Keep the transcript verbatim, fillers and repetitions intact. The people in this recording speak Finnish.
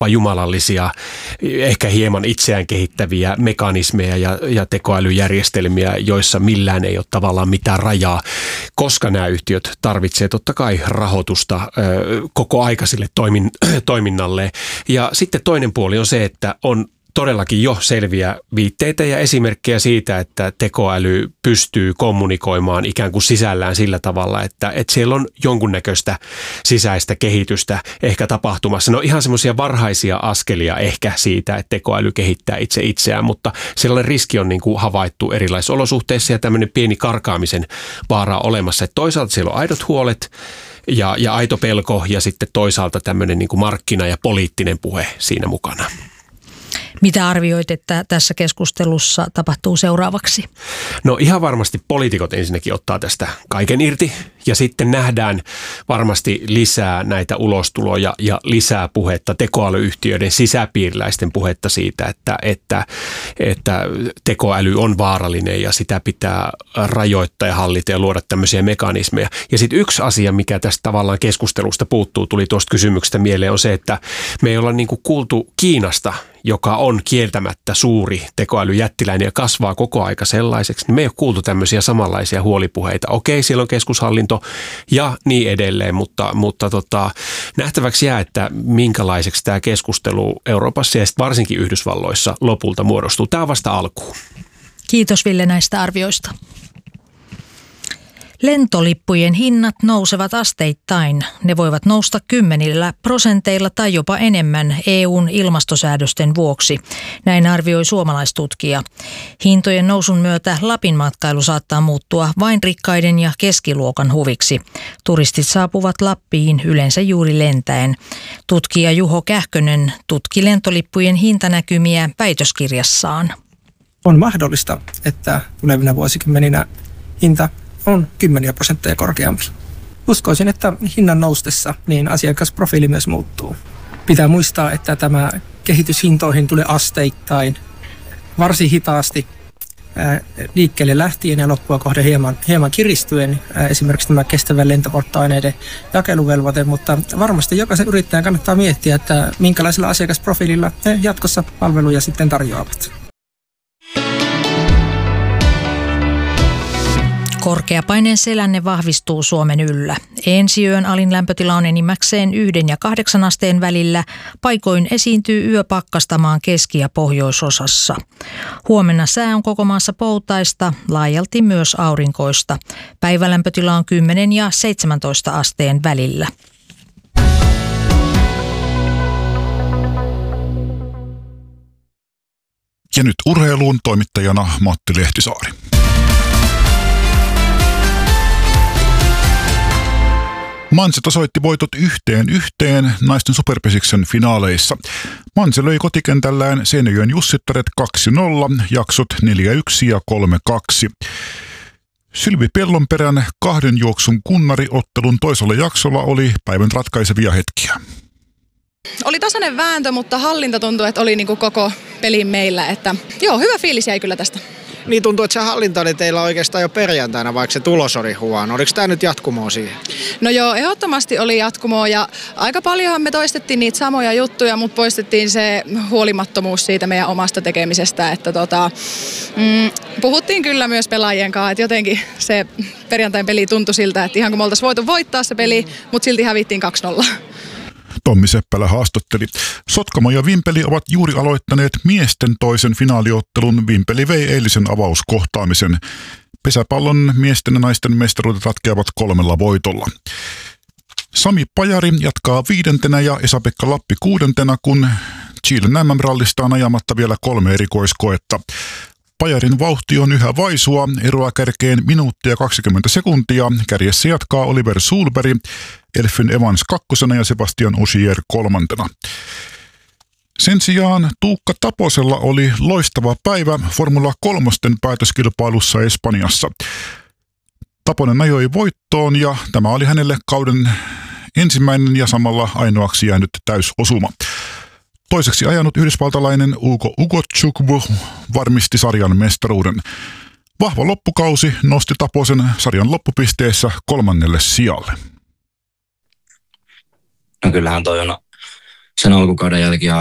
jopa jumalallisia, ehkä hieman itseään kehittäviä mekanismeja ja, ja tekoälyjärjestelmiä, joissa millään ei ole tavallaan mitään rajaa, koska nämä yhtiöt tarvitsevat totta kai rahoitusta ö, koko aikaiselle toimin, toiminnalle. Ja sitten toinen puoli on se, että on todellakin jo selviä viitteitä ja esimerkkejä siitä, että tekoäly pystyy kommunikoimaan ikään kuin sisällään sillä tavalla, että, että siellä on jonkunnäköistä sisäistä kehitystä ehkä tapahtumassa. No ihan semmoisia varhaisia askelia ehkä siitä, että tekoäly kehittää itse itseään, mutta sellainen riski on niin kuin havaittu erilaisissa olosuhteissa ja tämmöinen pieni karkaamisen vaara on olemassa. Että toisaalta siellä on aidot huolet ja, ja aito pelko ja sitten toisaalta tämmöinen niin kuin markkina- ja poliittinen puhe siinä mukana. Mitä arvioit, että tässä keskustelussa tapahtuu seuraavaksi? No ihan varmasti poliitikot ensinnäkin ottaa tästä kaiken irti ja sitten nähdään varmasti lisää näitä ulostuloja ja lisää puhetta tekoälyyhtiöiden sisäpiiriläisten puhetta siitä, että, että, että tekoäly on vaarallinen ja sitä pitää rajoittaa ja hallita ja luoda tämmöisiä mekanismeja. Ja sitten yksi asia, mikä tästä tavallaan keskustelusta puuttuu, tuli tuosta kysymyksestä mieleen, on se, että me ei olla niin kuin kuultu Kiinasta, joka on kieltämättä suuri tekoälyjättiläinen ja kasvaa koko aika sellaiseksi, niin me ei ole kuultu tämmöisiä samanlaisia huolipuheita. Okei, siellä on keskushallinto ja niin edelleen, mutta, mutta tota, nähtäväksi jää, että minkälaiseksi tämä keskustelu Euroopassa ja varsinkin Yhdysvalloissa lopulta muodostuu. Tämä on vasta alkuun. Kiitos Ville näistä arvioista. Lentolippujen hinnat nousevat asteittain. Ne voivat nousta kymmenillä prosenteilla tai jopa enemmän E U:n ilmastosäädösten vuoksi. Näin arvioi suomalaistutkija. Hintojen nousun myötä Lapin matkailu saattaa muuttua vain rikkaiden ja keskiluokan huviksi. Turistit saapuvat Lappiin yleensä juuri lentäen. Tutkija Juho Kähkönen tutki lentolippujen hintanäkymiä väitöskirjassaan. On mahdollista, että tulevina vuosikymmeninä hinta on kymmeniä prosentteja korkeampi. Uskoisin, että hinnan noustessa niin asiakasprofiili myös muuttuu. Pitää muistaa, että tämä kehitys hintoihin tulee asteittain, varsin hitaasti ää, liikkeelle lähtien ja loppua kohden hieman, hieman kiristyen. Ää, esimerkiksi tämä kestävän lentopolttoaineiden jakeluvelvoite, mutta varmasti jokaisen yrittäjän kannattaa miettiä, että minkälaisella asiakasprofiililla he jatkossa palveluja sitten tarjoavat. Korkeapaineen selänne vahvistuu Suomen yllä. Ensi yön alin lämpötila on enimmäkseen yhden ja kahdeksan asteen välillä. Paikoin esiintyy yöpakkastamaan keski- ja pohjoisosassa. Huomenna sää on koko maassa poutaista, laajalti myös aurinkoista. Päivälämpötila on kymmenen ja seitsemäntoista asteen välillä. Ja nyt urheiluun toimittajana Matti Lehtisaari. Manse tasoitti voitot yhteen yhteen naisten superpesiksen finaaleissa. Manse löi kotikentällään Seinäjoen Jussittaret kaksi nolla, jaksot neljä yksi ja kolme kaksi. Sylvi Pellonperän kahden juoksun kunnari ottelun toisella jaksolla oli päivän ratkaisevia hetkiä. Oli tasainen vääntö, mutta hallinta tuntui, että oli niinku koko pelin meillä. Että, joo, hyvä fiilis jäi kyllä tästä. Niin tuntuu, että se hallinta oli teillä oikeastaan jo perjantaina, vaikka se tulos oli huono. Oliko tämä nyt jatkumoa siihen? No joo, ehdottomasti oli jatkumoa ja aika paljonhan me toistettiin niitä samoja juttuja, mutta poistettiin se huolimattomuus siitä meidän omasta tekemisestä. Että tota, mm, puhuttiin kyllä myös pelaajien kanssa, että jotenkin se perjantain peli tuntui siltä, että ihan kun me oltaisiin voitu voittaa se peli, mutta silti hävittiin kaksi nolla. Tommi Seppälä haastatteli. Sotkamo ja Vimpeli ovat juuri aloittaneet miesten toisen finaaliottelun. Vimpeli vei eilisen avauskohtaamisen. Pesäpallon miesten ja naisten mestaruudet ratkeavat kolmella voitolla. Sami Pajari jatkaa viidentenä ja Esa-Pekka Lappi kuudentena, kun Chilen M M-rallista on ajamatta vielä kolme erikoiskoetta. Pajarin vauhti on yhä vaisua, eroa kärkeen minuuttia kaksikymmentä sekuntia. Kärjessä jatkaa Oliver Sulberg, Elfyn Evans kakkosena ja Sebastian Ogier kolmantena. Sen sijaan Tuukka Taposella oli loistava päivä Formula kolmosten päätöskilpailussa Espanjassa. Taponen ajoi voittoon ja tämä oli hänelle kauden ensimmäinen ja samalla ainoaksi jäänyt täysosuma. Toiseksi ajanut yhdysvaltalainen Ugo Ugochukwu varmisti sarjan mestaruuden. Vahva loppukausi nosti Taposen sarjan loppupisteessä kolmannelle sijalle. No kyllähän toi on sen alkukauden jälkeen